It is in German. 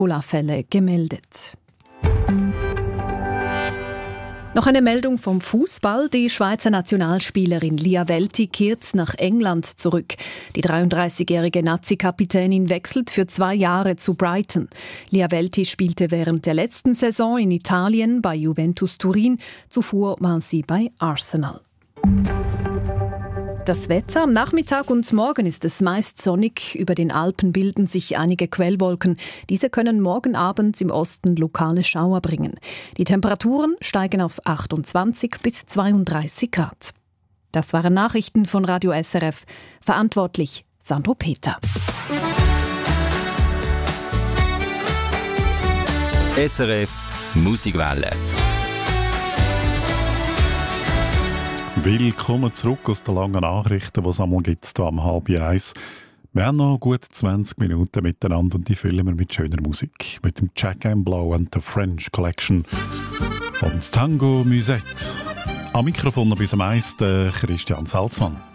Ebola-Fälle gemeldet. Noch eine Meldung vom Fußball. Die Schweizer Nationalspielerin Lia Welti kehrt nach England zurück. Die 33-jährige Nazi-Kapitänin wechselt für 2 Jahre zu Brighton. Lia Welti spielte während der letzten Saison in Italien bei Juventus Turin. Zuvor war sie bei Arsenal. Das Wetter: Am Nachmittag und morgen ist es meist sonnig. Über den Alpen bilden sich einige Quellwolken. Diese können morgen Abend im Osten lokale Schauer bringen. Die Temperaturen steigen auf 28 bis 32 Grad. Das waren Nachrichten von Radio SRF. Verantwortlich Sandro Peter. SRF Musikwelle. Willkommen zurück aus den langen Nachrichten, die es einmal gibt, hier am 12:30. Wir haben noch gut 20 Minuten miteinander und die füllen wir mit schöner Musik. Mit dem Jack and Blow and the French Collection und Tango Musette. Am Mikrofon bis am meisten Christian Salzmann.